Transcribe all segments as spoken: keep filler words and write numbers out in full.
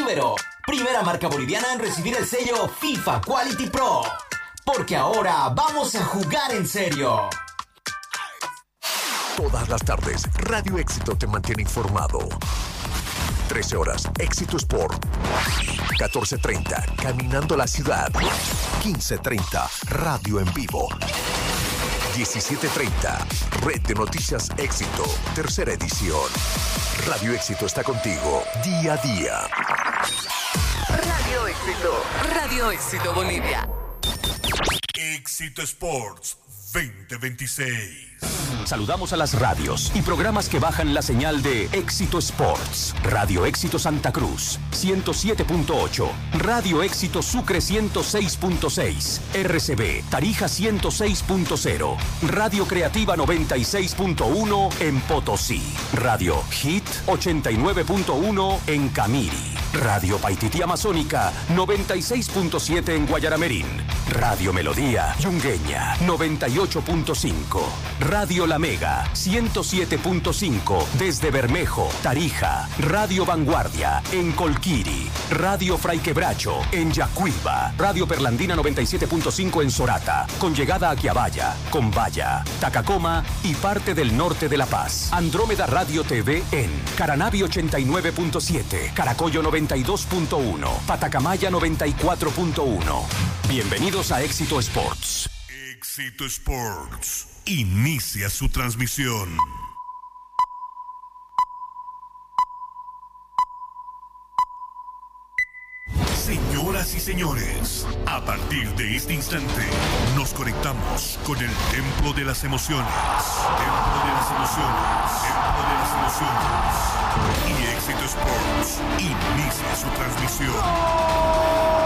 Libero, primera marca boliviana en recibir el sello FIFA Quality Pro. Porque ahora vamos a jugar en serio. Todas las tardes, Radio Éxito te mantiene informado. trece horas, Éxito Sport. catorce treinta, Caminando la Ciudad. quince treinta, Radio en Vivo. diecisiete treinta, Red de Noticias Éxito, tercera edición. Radio Éxito está contigo, día a día. Radio Éxito, Radio Éxito Bolivia. Éxito Sports veinte veintiséis. Saludamos a las radios y programas que bajan la señal de Éxito Sports. Radio Éxito Santa Cruz, ciento siete punto ocho. Radio Éxito Sucre, ciento seis punto seis. R C B, Tarija, ciento seis punto cero. Radio Creativa, noventa y seis punto uno en Potosí. Radio Hit, ochenta y nueve punto uno en Camiri. Radio Paititi Amazónica, noventa y seis punto siete en Guayaramerín. Radio Melodía, Yungueña, noventa y ocho punto cinco. Radio La Mega, ciento siete punto cinco desde Bermejo, Tarija. Radio Vanguardia en Colquiri. Radio Fray Quebracho en Yacuiba. Radio Perlandina noventa y siete punto cinco en Sorata, con llegada a Quiabaya, Combaya, Tacacoma y parte del norte de La Paz. Andrómeda Radio T V en Caranavi ochenta y nueve punto siete, Caracollo noventa y dos punto uno, Patacamaya noventa y cuatro punto uno. Bienvenidos a Éxito Sports. Éxito Sports inicia su transmisión. Señoras y señores, a partir de este instante nos conectamos con el templo de las emociones. Templo de las emociones. Templo de las emociones. Y Éxito Sports inicia su transmisión.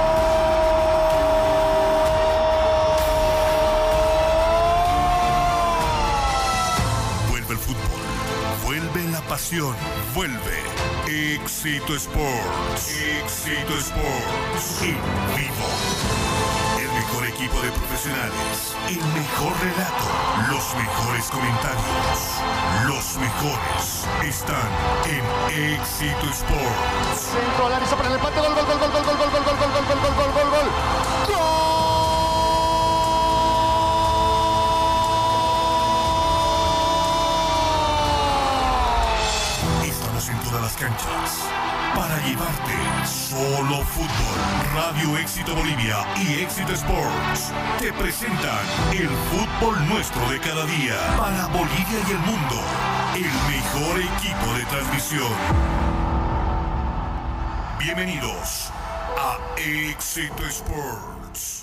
Pasión, vuelve Éxito Sports. Éxito Sports en vivo. El mejor equipo de profesionales, el mejor relato, los mejores comentarios, los mejores están en Éxito Sports. Centro al área para el empate, gol, gol, gol, gol, gol, gol, gol, gol, gol, gol, gol, gol, gol, gol, gol. Canchas para llevarte solo fútbol. Radio Éxito Bolivia y Éxito Sports te presentan el fútbol nuestro de cada día para Bolivia y el mundo. El mejor equipo de transmisión. Bienvenidos a Éxito Sports.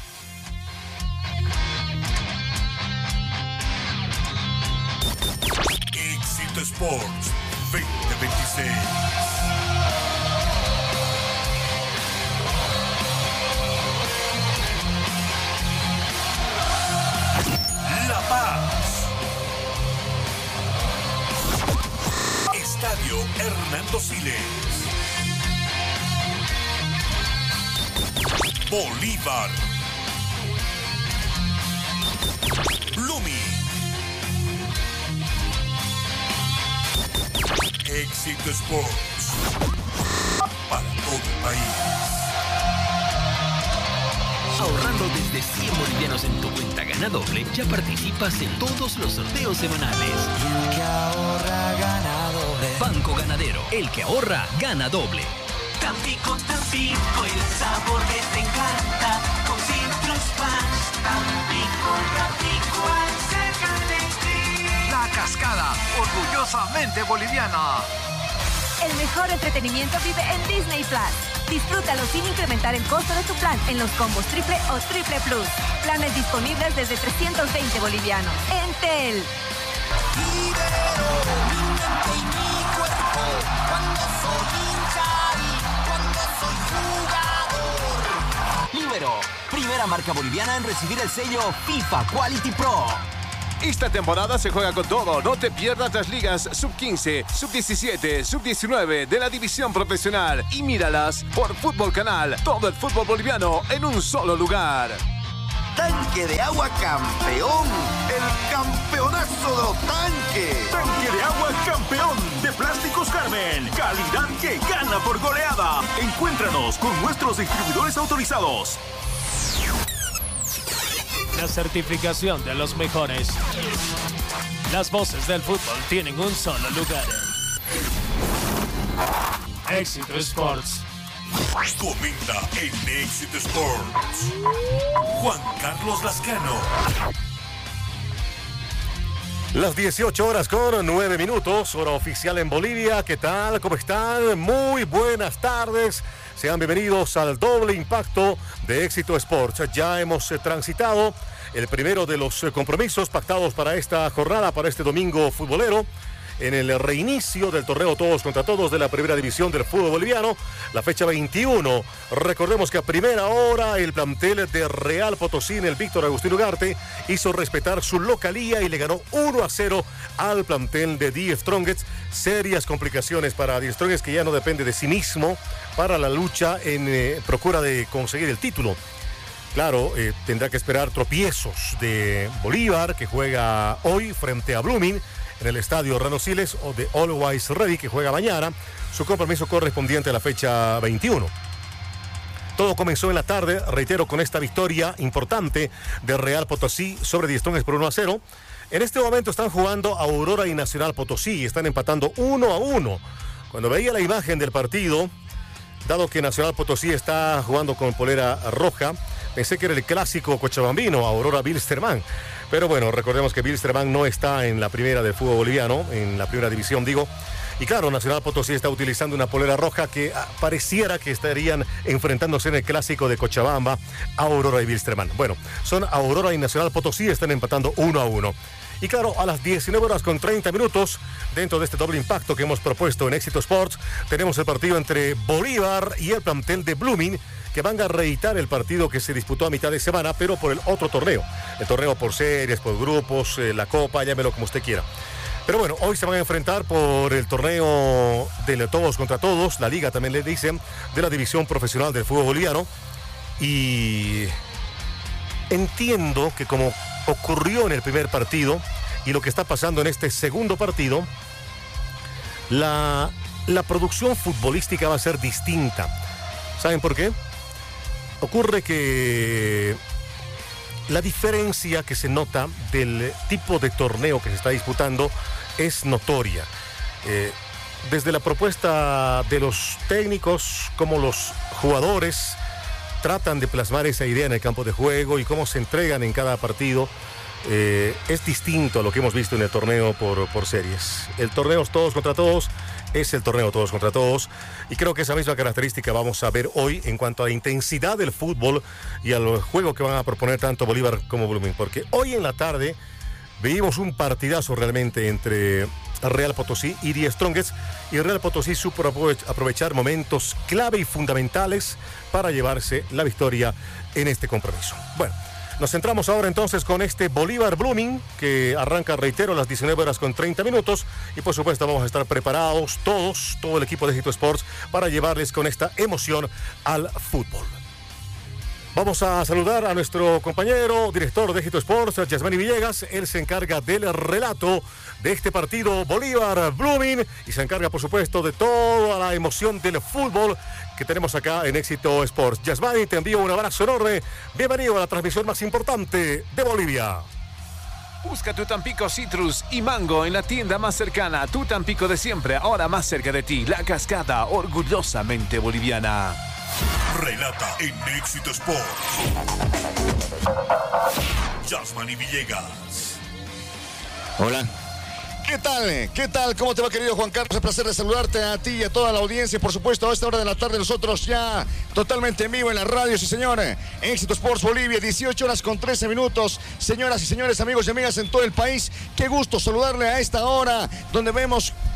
Éxito Sports veinte veintiséis. La Paz. Estadio Hernando Siles. Bolívar. Lumi. Éxito Sports para todo el país. Ahorrando desde cien bolivianos en tu cuenta Gana Doble, ya participas en todos los sorteos semanales. El que ahorra gana doble. Banco Ganadero, el que ahorra gana doble. Tampico, Tampico, el sabor que te encanta. Con Citrus Pan, Tampico, Tampico, al cerca de ti. La Cascada, orgullosamente boliviana. El mejor entretenimiento vive en Disney Plus. Disfrútalo sin incrementar el costo de tu plan en los combos triple o triple plus. Planes disponibles desde trescientos veinte bolivianos. Entel. Libero mi mente y mi cuerpo cuando soy hincha y cuando soy jugador. Libero, primera marca boliviana en recibir el sello FIFA Quality Pro. Esta temporada se juega con todo. No te pierdas las ligas sub quince, sub diecisiete, sub diecinueve de la división profesional y míralas por Fútbol Canal. Todo el fútbol boliviano en un solo lugar. tanque de agua campeón, el campeonazo de los tanques. Tanque de agua campeón de Plásticos Carmen, calidad que gana por goleada. Encuéntranos con nuestros distribuidores autorizados. La certificación de los mejores. Las voces del fútbol tienen un solo lugar. Éxito Sports. Comenta en Éxito Sports Juan Carlos Lascano. Las dieciocho horas con nueve minutos, hora oficial en Bolivia. ¿Qué tal? ¿Cómo están? Muy buenas tardes. Sean bienvenidos al doble impacto de Éxito Sports. Ya hemos eh, transitado el primero de los eh, compromisos pactados para esta jornada, para este domingo futbolero, en el reinicio del torneo Todos contra Todos de la primera división del fútbol boliviano, la fecha veintiuno. Recordemos que a primera hora el plantel de Real Potosí, en el Víctor Agustín Ugarte, hizo respetar su localía y le ganó uno a cero al plantel de Die Strongets. Serias complicaciones para Die Strongets, que ya no depende de sí mismo para la lucha en eh, procura de conseguir el título. Claro, eh, tendrá que esperar tropiezos de Bolívar, que juega hoy frente a Blooming en el estadio Rano Siles, o de Always Ready, que juega mañana, su compromiso correspondiente a la fecha veintiuno. Todo comenzó en la tarde, reitero, con esta victoria importante de Real Potosí sobre Die Strongets por uno a cero. En este momento están jugando Aurora y Nacional Potosí y están empatando uno a uno. Cuando veía la imagen del partido, dado que Nacional Potosí está jugando con polera roja, pensé que era el clásico cochabambino, Aurora Wilstermann. Pero bueno, recordemos que Wilstermann no está en la primera del fútbol boliviano, en la primera división, digo. Y claro, Nacional Potosí está utilizando una polera roja que ah, pareciera que estarían enfrentándose en el clásico de Cochabamba, Aurora y Wilstermann. Bueno, son Aurora y Nacional Potosí, están empatando uno a uno. Y claro, a las diecinueve horas con treinta minutos, dentro de este doble impacto que hemos propuesto en Éxito Sports, tenemos el partido entre Bolívar y el plantel de Blooming, que van a reeditar el partido que se disputó a mitad de semana, pero por el otro torneo. El torneo por series, por grupos, eh, la copa, llámelo como usted quiera. Pero bueno, hoy se van a enfrentar por el torneo de todos contra todos, la liga también le dicen, de la división profesional del fútbol boliviano. Y entiendo que como ocurrió en el primer partido y lo que está pasando en este segundo partido, la, la producción futbolística va a ser distinta. ¿Saben por qué? Ocurre que la diferencia que se nota del tipo de torneo que se está disputando es notoria. Eh, desde la propuesta de los técnicos, como los jugadores tratan de plasmar esa idea en el campo de juego y cómo se entregan en cada partido, eh, es distinto a lo que hemos visto en el torneo por, por series. El torneo Todos contra Todos es el torneo Todos contra Todos, y creo que esa misma característica vamos a ver hoy en cuanto a la intensidad del fútbol y al juego que van a proponer tanto Bolívar como Blooming, porque hoy en la tarde vimos un partidazo realmente entre Real Potosí y Die Strongets, y Real Potosí supo aprovechar momentos clave y fundamentales para llevarse la victoria en este compromiso. Bueno, nos centramos ahora entonces con este Bolívar Blooming, que arranca, reitero, a las diecinueve horas con treinta minutos, y por supuesto vamos a estar preparados todos, todo el equipo de Éxito Sports, para llevarles con esta emoción al fútbol. Vamos a saludar a nuestro compañero, director de Éxito Sports, Yasmani Villegas. Él se encarga del relato de este partido Bolívar-Blooming y se encarga, por supuesto, de toda la emoción del fútbol que tenemos acá en Éxito Sports. Yasmani, te envío un abrazo enorme. Bienvenido a la transmisión más importante de Bolivia. Busca tu Tampico Citrus y Mango en la tienda más cercana. Tu Tampico de siempre, ahora más cerca de ti. La Cascada, orgullosamente boliviana. Relata en Éxito Sports Yasmani Villegas. Hola. ¿Qué tal? ¿Qué tal? ¿Cómo te va, querido Juan Carlos? Es un placer de saludarte a ti y a toda la audiencia. Por supuesto, a esta hora de la tarde nosotros ya totalmente en vivo en la radio, sí señores. Éxito Sports Bolivia, dieciocho horas con trece minutos. Señoras y señores, amigos y amigas en todo el país, qué gusto saludarle a esta hora donde vemos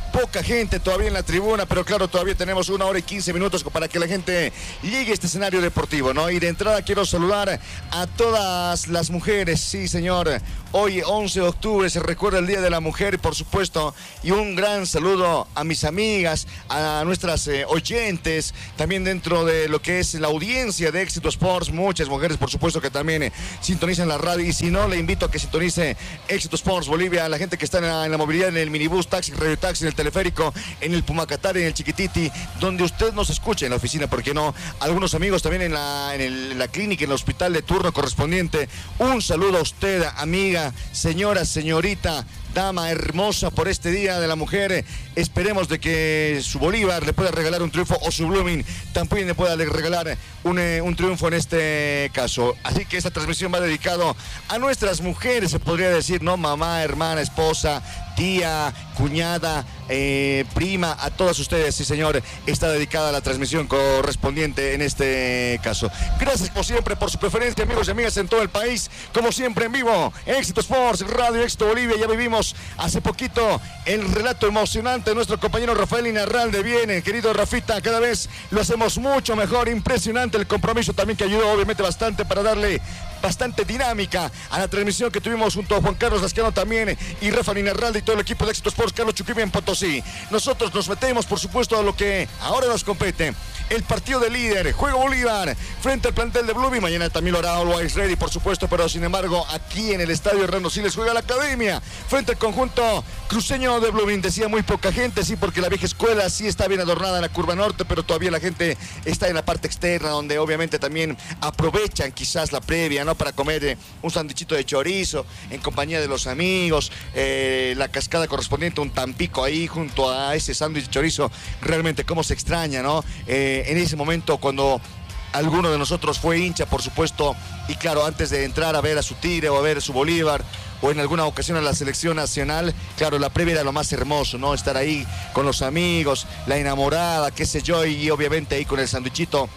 poca gente todavía en la tribuna, pero claro, todavía tenemos una hora y quince minutos para que la gente llegue a este escenario deportivo, ¿no? Y de entrada quiero saludar a todas las mujeres, sí señor, hoy once de octubre se recuerda el Día de la Mujer, por supuesto, y un gran saludo a mis amigas, a nuestras eh, oyentes, también dentro de lo que es la audiencia de Éxito Sports, muchas mujeres por supuesto que también eh, sintonizan la radio, y si no, le invito a que sintonice Éxito Sports Bolivia, a la gente que está en la, en la movilidad, en el minibús, taxi, radio taxi, en el teleférico, en el Pumacatar, en el Chiquititi, donde usted nos escuche, en la oficina, ¿por qué no? Algunos amigos también en la, en, el, en la clínica, en el hospital de turno correspondiente, un saludo a usted, amiga, señora, señorita, dama hermosa, por este Día de la Mujer. Esperemos de que su Bolívar le pueda regalar un triunfo, o su Blooming también le pueda regalar un, eh, un triunfo en este caso. Así que esta transmisión va dedicado a nuestras mujeres, se podría decir, ¿no? Mamá, hermana, esposa, tía, cuñada, eh, prima, a todas ustedes, sí señor, está dedicada la transmisión correspondiente en este caso. Gracias como siempre por su preferencia, amigos y amigas en todo el país, como siempre en vivo, Éxito Sports, Radio Éxito Bolivia. Ya vivimos hace poquito el relato emocionante de nuestro compañero Rafael Inarralde. Viene, querido Rafita, cada vez lo hacemos mucho mejor, impresionante el compromiso también, que ayudó obviamente bastante para darle bastante dinámica a la transmisión que tuvimos junto a Juan Carlos Lascano también, y Rafael Inarralde y todo el equipo de Éxito Sports, Carlos Chuquibia en Potosí. Nosotros nos metemos por supuesto a lo que ahora nos compete, el partido de líder, Juego Bolívar frente al plantel de Blooming. Mañana también lo hará Always Ready, por supuesto, pero sin embargo aquí en el estadio Hernando Siles juega la Academia frente al conjunto cruceño de Blooming. Decía muy poca gente, sí, porque la vieja escuela sí está bien adornada en la curva norte, pero todavía la gente está en la parte externa, donde obviamente también aprovechan quizás la previa, ¿no? Para comer eh, un sanduichito de chorizo en compañía de los amigos, eh, la cascada correspondiente, un Tampico ahí junto a ese sándwich de chorizo. Realmente cómo se extraña, ¿no? Eh, en ese momento cuando alguno de nosotros fue hincha, por supuesto, y claro, antes de entrar a ver a su Tigre o a ver a su Bolívar, o en alguna ocasión a la selección nacional, claro, la previa era lo más hermoso, ¿no? Estar ahí con los amigos, la enamorada, qué sé yo, y obviamente ahí con el sanduichito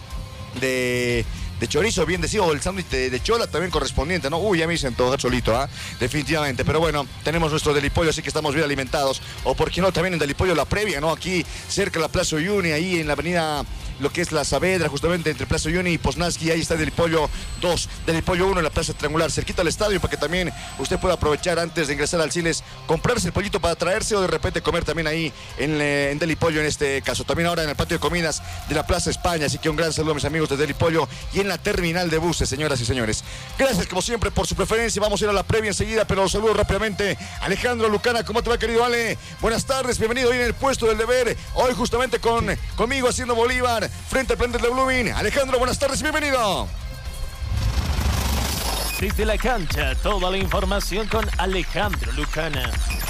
de... de chorizo, bien decía, o el sándwich de, de chola también correspondiente, ¿no? Uy, ya me hice antojar solito, ¿ah? ¿eh? Definitivamente, pero bueno, tenemos nuestro delipollo, así que estamos bien alimentados, o por qué no, también en delipollo la previa, ¿no? Aquí cerca de la Plaza Uyuni, ahí en la avenida, lo que es la Saavedra, justamente entre Plaza Uyuni y Poznansky, ahí está Delipollo dos, Delipollo uno en la Plaza Triangular, cerquita al estadio, para que también usted pueda aprovechar antes de ingresar al Siles, comprarse el pollito para traerse, o de repente comer también ahí en, en Delipollo en este caso. También ahora en el patio de comidas de la Plaza España, así que un gran saludo a mis amigos de Delipollo y en la terminal de buses, señoras y señores. Gracias como siempre por su preferencia, vamos a ir a la previa enseguida, pero los saludo rápidamente. Alejandro Lucana, ¿cómo te va, querido Ale? Buenas tardes, bienvenido hoy en el puesto del deber, hoy justamente con, conmigo haciendo Bolívar frente al plantel de Blooming. Alejandro, buenas tardes y bienvenido. Desde la cancha, toda la información con Alejandro Lucana.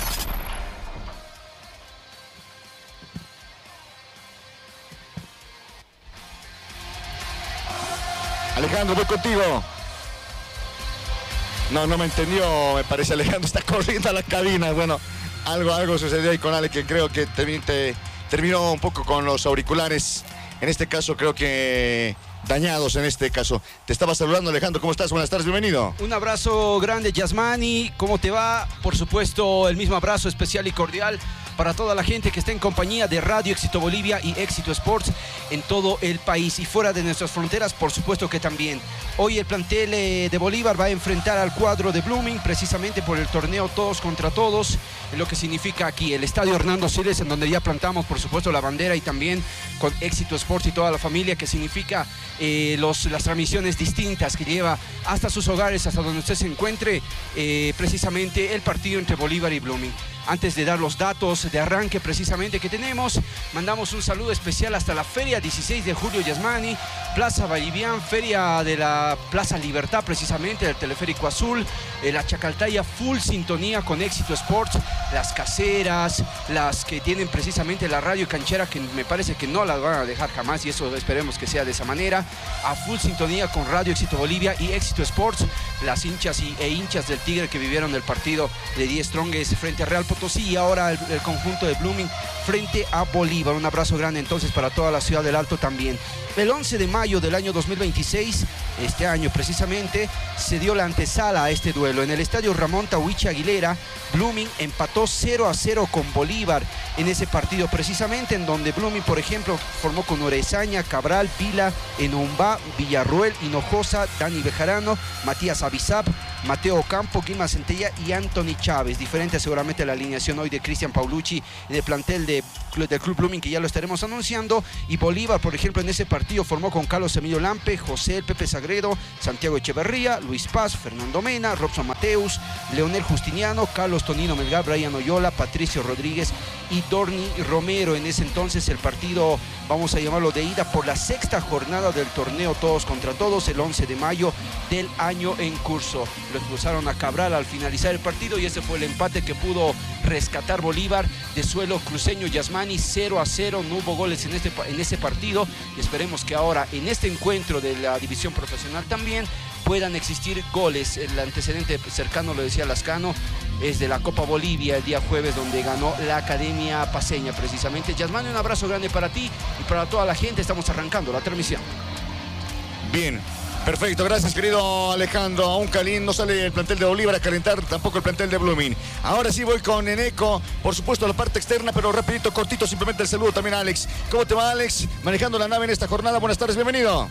Alejandro, voy contigo. No, no me entendió, me parece. Alejandro está corriendo a la cabina. Bueno, algo, algo sucedió ahí con Ale, que creo que te, te terminó un poco con los auriculares. En este caso creo que dañados en este caso. Te estaba saludando, Alejandro, ¿cómo estás? Buenas tardes, bienvenido. Un abrazo grande, Yasmani, ¿cómo te va? Por supuesto, el mismo abrazo especial y cordial para toda la gente que está en compañía de Radio Éxito Bolivia y Éxito Sports en todo el país y fuera de nuestras fronteras, por supuesto que también. Hoy el plantel de Bolívar va a enfrentar al cuadro de Blooming precisamente por el torneo Todos contra Todos, lo que significa aquí el estadio Hernando Siles, en donde ya plantamos por supuesto la bandera, y también con Éxito Sports y toda la familia, que significa eh, los, las transmisiones distintas que lleva hasta sus hogares, hasta donde usted se encuentre, eh, precisamente el partido entre Bolívar y Blooming. Antes de dar los datos de arranque precisamente que tenemos, mandamos un saludo especial hasta la Feria dieciséis de julio, Yasmani, Plaza Vallivian, Feria de la Plaza Libertad precisamente, del Teleférico Azul, eh, la Chacaltaya full sintonía con Éxito Sports, las caseras, las que tienen precisamente la radio canchera, que me parece que no las van a dejar jamás, y eso esperemos que sea de esa manera, a full sintonía con Radio Éxito Bolivia y Éxito Sports, las hinchas y, e hinchas del Tigre que vivieron el partido de diez Strongest frente a Real Potosí y ahora el, el conjunto de Blooming frente a Bolívar. Un abrazo grande entonces para toda la ciudad del Alto también. El once de mayo del año dos mil veintiséis, este año precisamente, se dio la antesala a este duelo. En el estadio Ramón Tahuichi Aguilera, Blooming empató cero a cero con Bolívar en ese partido, precisamente en donde Blooming, por ejemplo, formó con Orezaña, Cabral, Pila, Enumbá, Villarruel, Hinojosa, Dani Bejarano, Matías Abizab, Mateo Ocampo, Guima Centella y Anthony Chávez. Diferente seguramente la alineación hoy de Cristian Paulucci y del plantel de, del Club Blooming, que ya lo estaremos anunciando. Y Bolívar, por ejemplo, en ese partido formó con Carlos Emilio Lampe, José El Pepe Sagredo, Santiago Echeverría, Luis Paz, Fernando Mena, Robson Mateus, Leonel Justiniano, Carlos Tonino Melgar, Brian Oyola, Patricio Rodríguez y Dorni Romero. En ese entonces el partido, vamos a llamarlo de ida por la sexta jornada del torneo Todos contra Todos, el once de mayo del año en curso. Lo expulsaron a Cabral al finalizar el partido y ese fue el empate que pudo rescatar Bolívar de suelo cruceño. Yasmani, cero a cero, no hubo goles en, este, en ese partido y esperemos que ahora en este encuentro de la división profesional también puedan existir goles. El antecedente cercano, lo decía Lascano, es de la Copa Bolivia el día jueves, donde ganó la Academia Paceña precisamente. Yasmani, un abrazo grande para ti y para toda la gente. Estamos arrancando la transmisión. Bien. Perfecto, gracias querido Alejandro. Aún Calín no sale el plantel de Bolívar a calentar, tampoco el plantel de Blooming. Ahora sí voy con Eneco, por supuesto la parte externa, pero rapidito, cortito, simplemente el saludo también a Alex. ¿Cómo te va, Alex? Manejando la nave en esta jornada. Buenas tardes, bienvenido.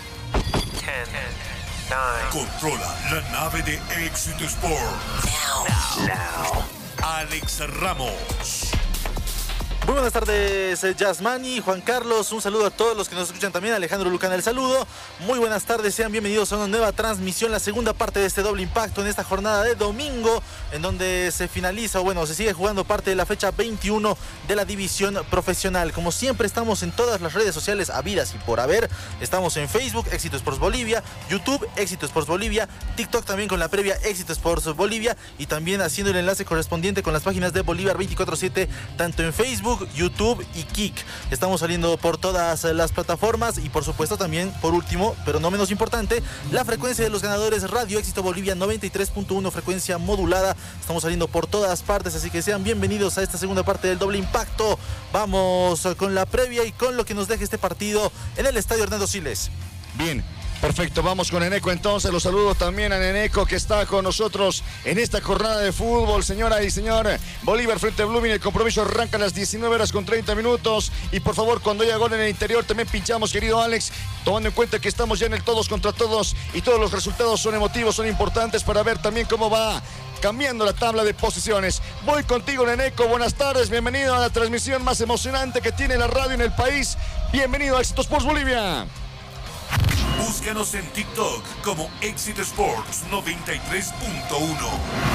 Controla la nave de Éxito Sport. Now, now. Alex Ramos. Muy buenas tardes, Yasmani, Juan Carlos, un saludo a todos los que nos escuchan también, Alejandro Lucana el saludo. Muy buenas tardes, sean bienvenidos a una nueva transmisión, la segunda parte de este doble impacto en esta jornada de domingo, en donde se finaliza, o bueno, se sigue jugando parte de la fecha veintiuno de la división profesional. Como siempre, estamos en todas las redes sociales habidas y por haber. Estamos en Facebook, Éxito Sports Bolivia, YouTube, Éxito Sports Bolivia, TikTok también con la previa Éxito Sports Bolivia y también haciendo el enlace correspondiente con las páginas de Bolívar veinticuatro siete, tanto en Facebook, YouTube y Kik. Estamos saliendo por todas las plataformas y por supuesto también, por último, pero no menos importante, la frecuencia de los ganadores Radio Éxito Bolivia noventa y tres punto uno, frecuencia modulada. Estamos saliendo por todas partes, así que sean bienvenidos a esta segunda parte del doble impacto. Vamos con la previa y con lo que nos deje este partido en el Estadio Hernando Siles. Bien. Perfecto, vamos con Eneco entonces. Los saludo también a Eneco, que está con nosotros en esta jornada de fútbol. Señora y señor, Bolívar frente a Blooming. El compromiso arranca a las diecinueve horas con treinta minutos. Y por favor, cuando haya gol en el interior, también pinchamos, querido Alex, tomando en cuenta que estamos ya en el todos contra todos y todos los resultados son emotivos, son importantes para ver también cómo va cambiando la tabla de posiciones. Voy contigo, Eneco. Buenas tardes, bienvenido a la transmisión más emocionante que tiene la radio en el país. Bienvenido a Éxito Sports Bolivia. Búscanos en TikTok como Éxito Sports noventa y tres punto uno.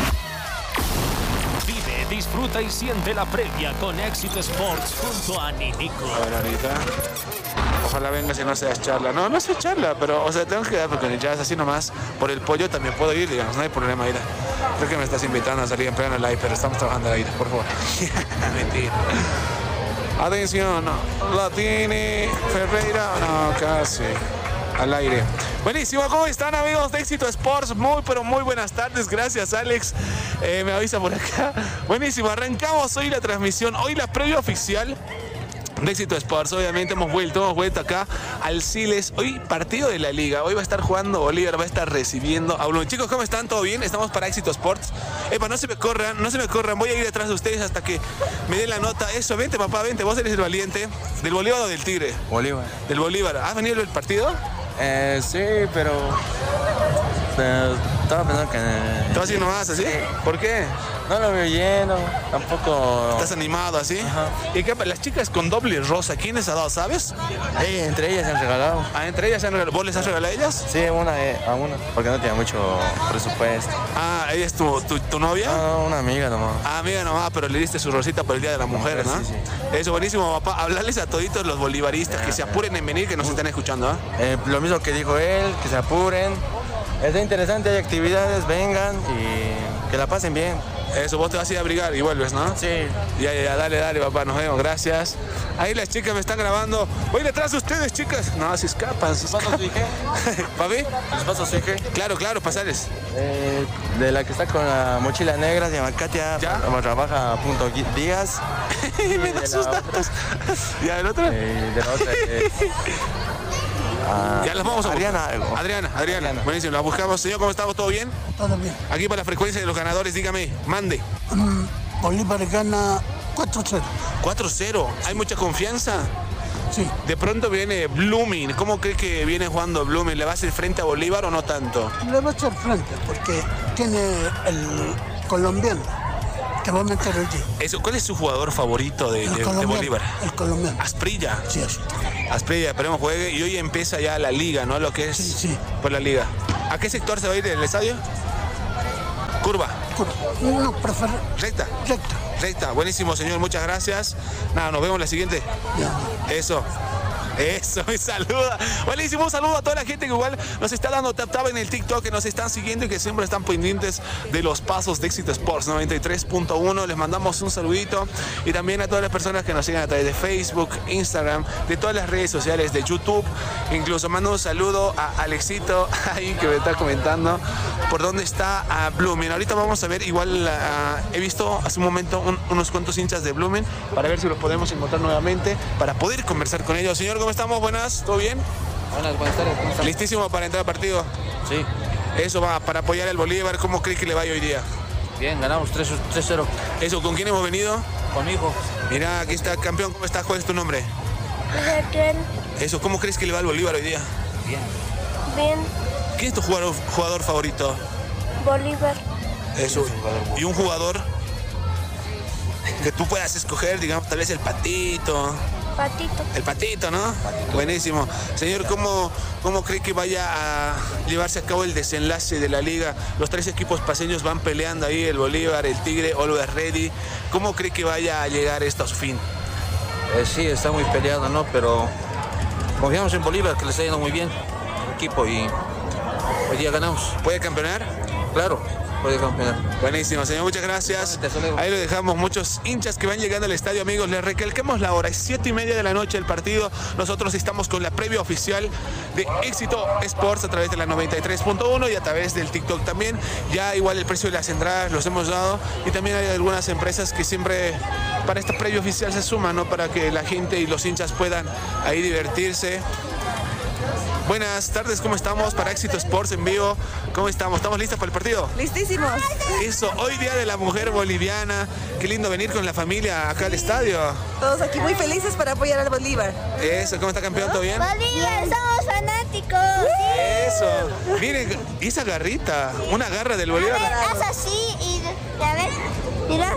Vive, disfruta y siente la previa con Éxito Sports junto a Ninico. A ver, ahorita. Ojalá venga si no seas charla. No, no sé charla, pero, o sea, tengo que dar porque ya es así nomás. Por el pollo también puedo ir, digamos, no hay problema, Aida. Creo que me estás invitando a salir en pleno live, pero estamos trabajando, Aida, por favor. Mentira. Atención, no. La tiene Ferreira, no, casi. Al aire. Buenísimo, ¿cómo están, amigos de Éxito Sports? Muy, pero muy buenas tardes. Gracias, Alex. Eh, me avisa por acá. Buenísimo, arrancamos hoy la transmisión. Hoy la previa oficial de Éxito Sports. Obviamente hemos vuelto, hemos vuelto acá al Siles. Hoy partido de la liga. Hoy va a estar jugando Bolívar, va a estar recibiendo a Blooming. Chicos, ¿cómo están? ¿Todo bien? Estamos para Éxito Sports. Epa, no se me corran, no se me corran. Voy a ir detrás de ustedes hasta que me den la nota. Eso, vente, papá, vente. Vos eres el valiente. ¿Del Bolívar o del Tigre? Bolívar. Del Bolívar. ¿Has venido el partido? Eh, sí, pero, pero estaba pensando que... ¿Estás así nomás, así? Sí. ¿Por qué? No lo veo lleno, tampoco... ¿Estás animado así? Ajá. ¿Y qué? Las chicas con doble rosa, ¿quiénes ha dado, sabes? Eh, entre ellas se han regalado. Ah, ¿entre ellas se han regalado? ¿Vos les has regalado a ellas? Sí, una eh, a una, porque no tenía mucho presupuesto. Ah, ¿ella es tu, tu, tu novia? No, una amiga nomás. Ah, amiga nomás, pero le diste su rosita por el Día de la Mujer, ¿no? Sí, sí. Eso, buenísimo, papá. Hablarles a toditos los bolivaristas, que se apuren en venir, que nos están escuchando, ¿eh? Eh, lo mismo que dijo él, que se apuren. Está interesante, hay actividades, vengan y que la pasen bien. Eso, vos te vas a ir a abrigar y vuelves, ¿no? Sí. Ya, ya, ya, dale, dale, papá, nos vemos, gracias. Ahí las chicas me están grabando. Voy detrás de ustedes, chicas. No, se escapan, se escapan. ¿Les paso su hija? ¿Papi? ¿Les paso su hija? Claro, claro, pasales. Eh, de la que está con la mochila negra, se llama Katia. ¿Ya? Trabaja a punto Díaz. Me da sus datos. ¿Ya del otro? Eh, de la otra es... Ah, ya las vamos a Adriana, buscar. algo. Adriana, Adriana, Adriana. Buenísimo, la buscamos. Señor, ¿cómo estamos? ¿Todo bien? Todo bien. Aquí para la frecuencia de los ganadores, dígame, mande. Mm, Bolívar gana cuatro cero. cuatro cero. ¿Hay mucha confianza? Sí. De pronto viene Blooming. ¿Cómo cree que viene jugando Blooming? ¿Le va a hacer frente a Bolívar o no tanto? Le va a echar frente porque tiene el colombiano que va a meter el G. Eso, ¿cuál es su jugador favorito de, de, de Bolívar? El colombiano. Asprilla. Sí, eso. Asprilla, esperemos juegue. Y hoy empieza ya la liga, ¿no? Lo que es sí, sí. Por la liga. ¿A qué sector se va a ir el estadio? Curva. Curva. No, prefiero... Recta. Recta. Recta. Buenísimo, señor. Muchas gracias. Nada, nos vemos en la siguiente. Ya. Eso. Eso, me saluda. Buenísimo, un saludo a toda la gente que igual nos está dando tap tap en el TikTok, que nos están siguiendo y que siempre están pendientes de los pasos de Éxito Sports noventa y tres punto uno. Les mandamos un saludito y también a todas las personas que nos siguen a través de Facebook, Instagram, de todas las redes sociales, de YouTube. Incluso mando un saludo a Alexito ahí que me está comentando por dónde está a Blooming. Ahorita vamos a ver, igual uh, he visto hace un momento un, unos cuantos hinchas de Blooming para ver si los podemos encontrar nuevamente para poder conversar con ellos. Señor, ¿cómo estamos? Buenas, ¿todo bien? Buenas, buenas tardes. ¿Cómo estás? ¿Listísimo para entrar al partido? Sí. Eso va, para apoyar al Bolívar. ¿Cómo crees que le va hoy día? Bien, ganamos tres cero. Eso, ¿con quién hemos venido? Con mi hijo. Mira, aquí está, campeón. ¿Cómo estás? ¿Cuál es tu nombre? Raquel. Eso, ¿cómo crees que le va al Bolívar hoy día? Bien. Bien. ¿Quién es tu jugador, jugador favorito? Bolívar. Eso. ¿Y un jugador que tú puedas escoger, digamos, tal vez el Patito? Patito. El Patito, ¿no? Patito. Buenísimo. Señor, ¿cómo, ¿cómo cree que vaya a llevarse a cabo el desenlace de la liga? Los tres equipos paseños van peleando ahí, el Bolívar, el Tigre, Always Ready. ¿Cómo cree que vaya a llegar esto a su fin? Eh, sí, está muy peleado, ¿no? Pero confiamos en Bolívar, que le está yendo muy bien el equipo y hoy día ganamos. ¿Puede campeonar? Claro. Puede campeonar. Buenísimo, señor, muchas gracias. Ahí lo dejamos, muchos hinchas que van llegando al estadio, amigos. Les recalcamos la hora, es siete y media de la noche el partido. Nosotros estamos con la previa oficial de Éxito Sports a través de la noventa y tres punto uno y a través del TikTok también. Ya igual el precio de las entradas los hemos dado y también hay algunas empresas que siempre para esta previa oficial se suman, ¿no? Para que la gente y los hinchas puedan ahí divertirse. Buenas tardes, ¿cómo estamos? Para Éxito Sports en vivo, ¿cómo estamos? ¿Estamos listos para el partido? Listísimos. Eso, hoy Día de la Mujer Boliviana. Qué lindo venir con la familia acá al estadio. Todos aquí muy felices para apoyar al Bolívar. Eso, ¿cómo está, campeón? ¿Todo bien? Bolívar, somos fanáticos. Eso. Miren, esa garrita, una garra del Bolívar. A ver, haz así y a ver, mira.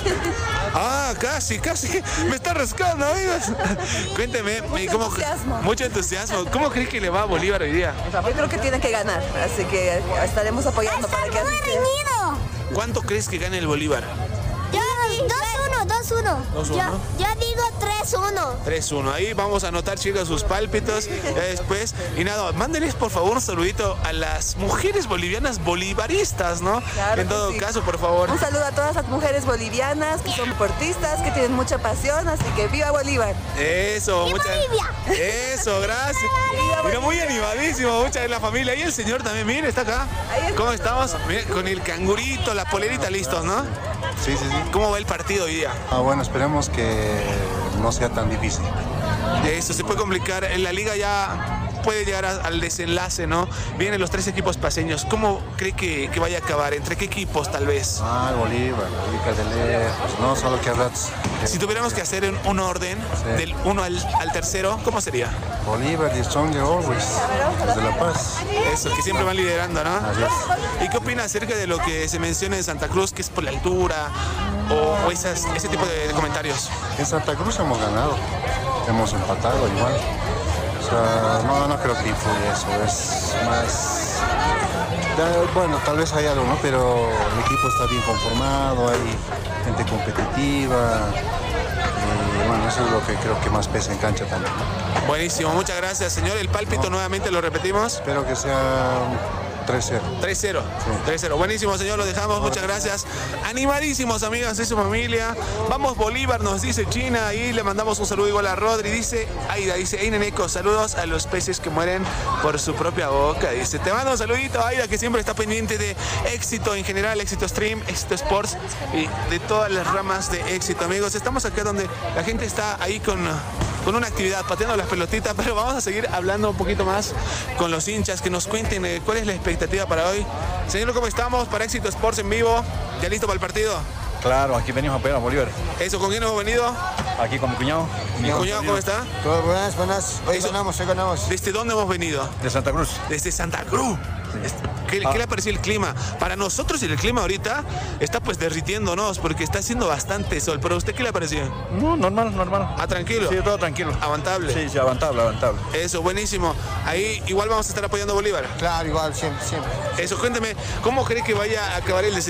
Ah, casi, casi. Me está rascando, amigos. Cuénteme, mucho ¿cómo, entusiasmo. Mucho entusiasmo. ¿Cómo crees que le va a Bolívar hoy día? Yo creo que tiene que ganar, así que estaremos apoyando para que así sea. ¿Cuánto crees que gane el Bolívar? Yo dos uno, dos uno. dos uno. Yo, yo digo tres uno. tres uno. Ahí vamos a anotar, chicos, sus pálpitos ya después. Y nada, mándenles por favor un saludito a las mujeres bolivianas bolivaristas, ¿no? Claro en todo sí. caso, por favor. Un saludo a todas las mujeres bolivianas que son deportistas, que tienen mucha pasión, así que ¡viva Bolívar! Eso, ¡Viva muchas Bolivia! Eso, gracias. Mira, muy animadísimo, mucha de la familia. Y el señor también, mire, está acá. ¿Cómo estamos? Mire, con el cangurito, la polerita, listos, ¿no? Sí, sí, sí. ¿Cómo va el partido hoy día? Ah, bueno, esperemos que no sea tan difícil. Eso se puede complicar. En la liga ya puede llegar a, al desenlace, ¿no? Vienen los tres equipos paseños. ¿Cómo cree que, que vaya a acabar? ¿Entre qué equipos, tal vez? Ah, Bolívar, Bolívar de lejos, no solo que a ratos. Si tuviéramos que hacer un, un orden sí. del uno al, al tercero, ¿cómo sería? Bolívar y Strong Always, desde La Paz. Eso, que siempre van liderando, ¿no? Así es. ¿Y qué opina acerca de lo que se menciona en Santa Cruz, que es por la altura o, o esas, ese tipo de, de comentarios? En Santa Cruz hemos ganado, hemos empatado igual. O sea, no, no creo que influye eso, es más... Bueno, tal vez hay algo, ¿no? Pero el equipo está bien conformado, hay gente competitiva. Y bueno, eso es lo que creo que más pesa en cancha también, ¿no? Buenísimo, muchas gracias, señor. El pálpito no. nuevamente lo repetimos. Espero que sea tres cero. tres cero. tres cero. Buenísimo, señor, lo dejamos. Muchas gracias. Animadísimos, amigas de su familia. Vamos, Bolívar, nos dice China. Y le mandamos un saludo igual a Rodri. Dice Aida, dice, hey, Neneco, saludos a los peces que mueren por su propia boca. Dice, te mando un saludito, Aida, que siempre está pendiente de éxito en general, éxito stream, éxito sports y de todas las ramas de éxito, amigos. Estamos acá donde la gente está ahí con, con una actividad, pateando las pelotitas, pero vamos a seguir hablando un poquito más con los hinchas, que nos cuenten eh, cuál es la expectativa para hoy. Señor, ¿cómo estamos? Para Éxito Sports en vivo, ¿ya listo para el partido? Claro, aquí venimos a apoyar a Bolívar. ¿Eso con quién hemos venido? Aquí con mi cuñado. ¿Mi cuñado cómo está? Todo buenas, buenas. Hoy ganamos, hoy ganamos. ¿Desde dónde hemos venido? De Santa Cruz. Desde Santa Cruz. ¿Qué, ¿Qué le pareció el clima? Para nosotros el clima ahorita está pues derritiéndonos porque está haciendo bastante sol. ¿Pero a usted qué le pareció? No, normal, normal. ¿Ah, tranquilo? Sí, todo tranquilo. ¿Aguantable? Sí, sí, aguantable, aguantable. Eso, buenísimo. Ahí igual vamos a estar apoyando a Bolívar. Claro, igual, siempre, siempre. Eso, cuénteme, ¿cómo cree que vaya a acabar el, des